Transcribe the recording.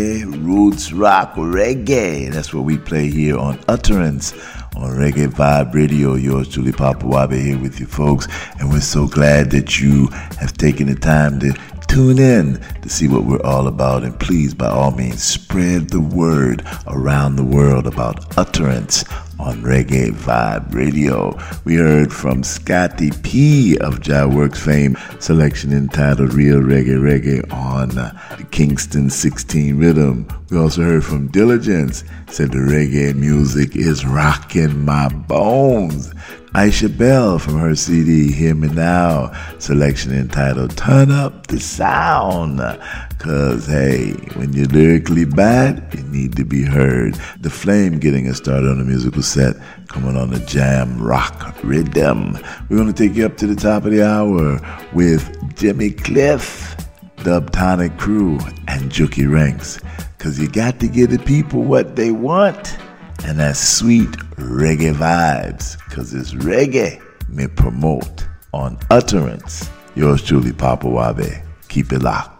Roots rock reggae. That's what we play here on Utterance on Reggae Vibe Radio. Yours truly, Papa Wabe, here with you folks, and we're so glad that you have taken the time to tune in to see what we're all about. And please, by all means, spread the word around the world about Utterance on Reggae Vibe Radio. We heard from Scotty P of Jai Works fame, selection entitled Real Reggae on the Kingston 16 rhythm. We also heard from Diligence, said the reggae music is rocking my bones. Aisha Bell from her CD, Hear Me Now, selection entitled Turn Up the Sound. Cause hey, when you're lyrically bad, you need to be heard. The Flame getting us started on the musical set, coming on the jam rock rhythm. We're gonna take you up to the top of the hour with Jimmy Cliff, Dubtonic Crew, and Juki Ranks. Cause you got to give the people what they want. And that's sweet reggae vibes, cause it's reggae me promote on Utterance. Yours truly, Papa Wabe. Keep it locked.